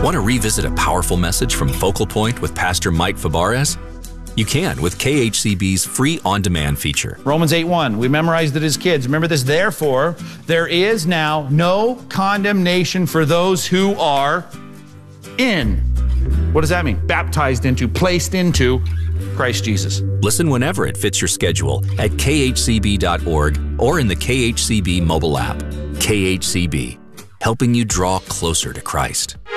Want to revisit a powerful message from Focal Point with Pastor Mike Fabarez? You can with KHCB's free on-demand feature. Romans 8:1, we memorized it as kids. Remember this, therefore, there is now no condemnation for those who are in. What does that mean? Baptized into, placed into Christ Jesus. Listen whenever it fits your schedule at khcb.org or in the KHCB mobile app. KHCB, helping you draw closer to Christ.